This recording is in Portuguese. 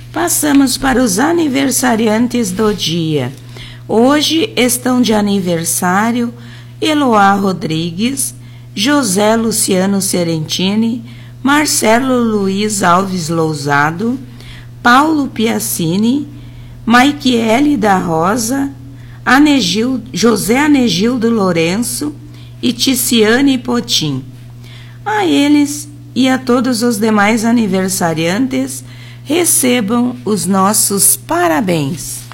Passamos para os aniversariantes do dia. Hoje estão de aniversário Eloá Rodrigues, José Luciano Serentini, Marcelo Luiz Alves Lousado, Paulo Piacini, Maikiele da Rosa, José Anegildo Lourenço e Ticiane Potim. A eles e a todos os demais aniversariantes, recebam os nossos parabéns.